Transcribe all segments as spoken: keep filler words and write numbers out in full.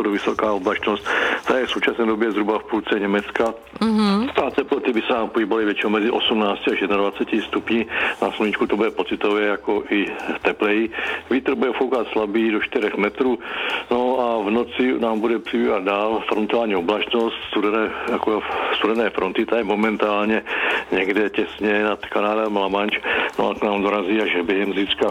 opravdu vysoká oblačnost. Ta je v současné době zhruba v půlce Německa. Mm-hmm. A teploty by se nám pohybovaly většinou mezi osmnáct až dvacet jedna stupní. Na sluníčku to bude pocitově jako i tepleji. Vítr bude foukat slabý do čtyři metrů. No a v noci nám bude přibývat dál frontální oblačnost, studené, jako studené fronty, ta je momentálně někde těsně nad kanálem La Manche. No a k nám dorazí až během zítřka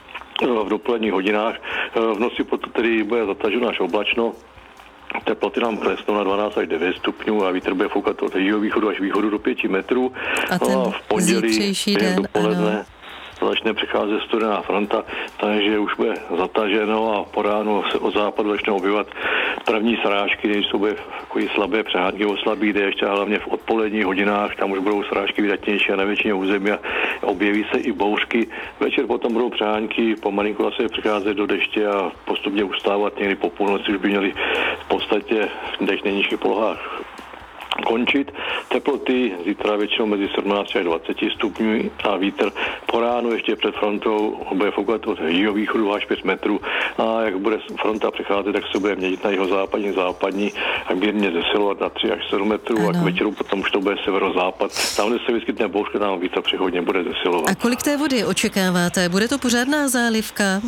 v dopoledních hodinách. V noci potom tedy bude zataženo až oblačno. Teploty nám klesnou na dvanáct až devět stupňů a vítr bude foukat od jihovýchodu až východu do pěti metrů. A ten no a v pondělí den, dopoledne ano. začne přicházet studená fronta, takže už bude zataženo a po ránu se od západu začne objevat první srážky, když to bude takový slabé přehánky, o slabý déšť a hlavně v odpoledních hodinách, tam už budou srážky vydatnější a na většině území a objeví se i bouřky. Večer potom budou přehánky, pomalinku zase přicházet do deště a postupně ustávat, někdy po půlnoci už by měli v podstatě v těch nejnižších polohách končit. Teploty zítra většinou mezi sedmnáct až dvacet stupňů a vítr po ránu ještě před frontou bude foukat od jihovýchodu až pět metrů a jak bude fronta přicházet, tak se bude měnit na jeho západní západní a mírně zesilovat na tři až sedm metrů ano. A k večeru potom už to bude severozápad. Tam, kde se vyskytne bouřka, tam vítr přihodně bude zesilovat. A kolik té vody očekáváte? Bude to pořádná zálivka?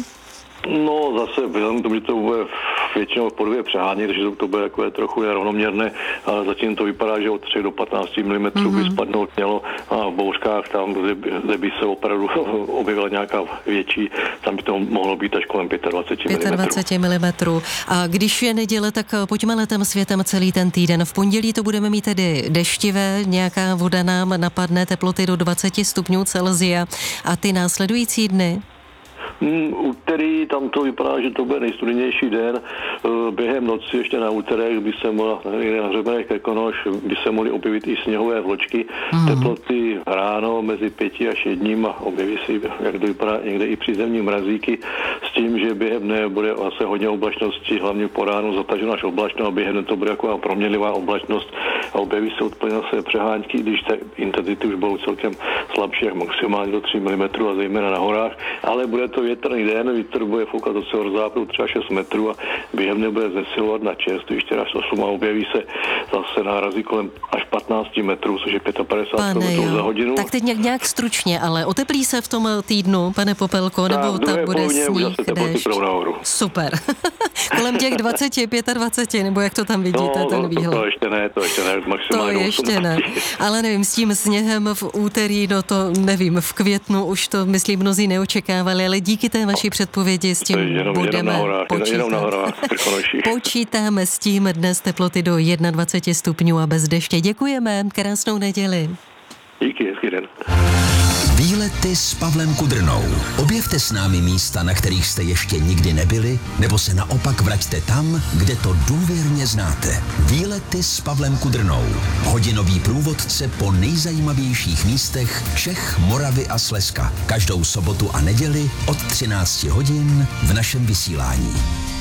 No zase, vzhledem k tomu, že to bude většinou v podobě přehání, takže to bude takové trochu nerovnoměrné, ale zatím to vypadá, že od tři do patnácti milimetrů mm-hmm. by spadnout mělo a v bouřkách tam, kde by, kde by se opravdu objevila nějaká větší, tam by to mohlo být až kolem dvacet pět dvacet milimetrů. A když je neděle, tak pojďme letem světem celý ten týden. V pondělí to budeme mít tedy deštivé, nějaká voda nám napadne, teploty do dvacet stupňů Celsia a ty následující dny? Mm, úterý, tam to vypadá, že to bude nejstudenější den. Během noci ještě na úterek by se mohla, na hřebenech Krkonoš, by se mohly objevit i sněhové vločky. Mm. Teploty ráno mezi pěti až jedním a objeví si, jak to vypadá, někde i přízemní mrazíky s tím, že během dne bude asi hodně oblačnosti, hlavně po ránu zataženo až oblačno a během dne to bude taková proměnlivá oblačnost a objeví se úplně zase přehánky, když ty intenzity už budou celkem slabší, jak maximálně do tří milimetrů a zejména na horách, ale bude to větrný den, vítr bude foukat od severozápadu třeba šest metrů a během dne bude zesilovat na čtyři, čtyři až osm a objeví se zase nárazy kolem až patnáct metrů, což je padesát pět kilometrů za hodinu. Tak teď nějak, nějak stručně, ale oteplí se v tom týdnu, pane Popelko, nebo tak bude sníh, déšť? Super. Kolem těch dvacet, dvacet pět, nebo jak to tam vidíte, no, ten výhled? To ještě ne, to ještě ne, maximálně To ještě ne, ale nevím, s tím sněhem v úterý, no to nevím, v květnu už to, myslím, mnozí neočekávali, ale díky té vaší předpovědi s tím jenom, budeme jenom na horách, počítat. Jenom na horách, Počítáme s tím dnes teploty do dvacet jedna stupňů a bez deště. Děkujeme, krásnou neděli. Díky, hezký den. Výlety s Pavlem Kudrnou. Objevte s námi místa, na kterých jste ještě nikdy nebyli, nebo se naopak vraťte tam, kde to důvěrně znáte. Výlety s Pavlem Kudrnou. Hodinový průvodce po nejzajímavějších místech Čech, Moravy a Slezska. Každou sobotu a neděli od třinácti hodin v našem vysílání.